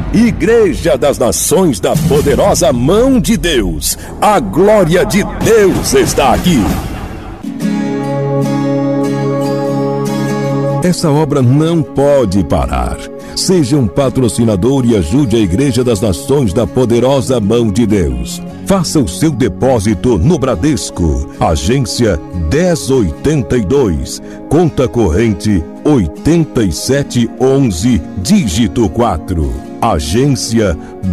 Igreja das Nações da Poderosa Mão de Deus. A glória de Deus está aqui. Essa obra não pode parar. Seja um patrocinador e ajude a Igreja das Nações da Poderosa Mão de Deus. Faça o seu depósito no Bradesco, agência 1082, conta corrente 8711, dígito 4. Agência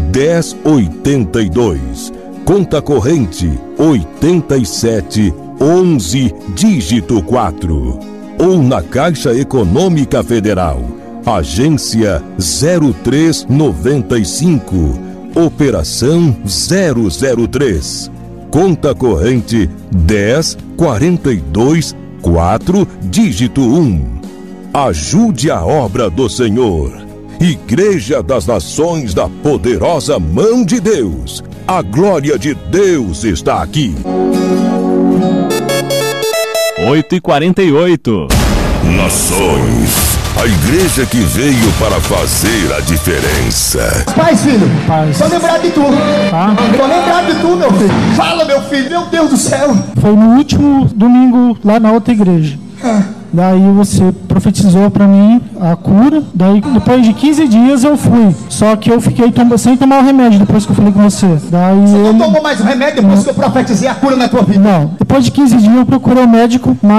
1082, conta corrente 8711, dígito 4. Ou na Caixa Econômica Federal, agência 0395, operação 003, conta corrente 10424, dígito 1. Ajude a obra do Senhor. Igreja das Nações da Poderosa Mão de Deus. A glória de Deus está aqui. 8h48. Nações. A igreja que veio para fazer a diferença. Paz, filho. Paz. Tô lembrado de tu. Tô lembrado de tu, meu filho. Fala, meu filho. Meu Deus do céu. Foi no último domingo lá na outra igreja. Daí você profetizou pra mim a cura. Daí depois de 15 dias eu fui. Só que eu fiquei sem tomar o remédio depois que eu falei com você. Daí você não tomou mais o remédio depois que eu profetizei a cura na tua vida? Não. Depois de 15 dias eu procurei o médico.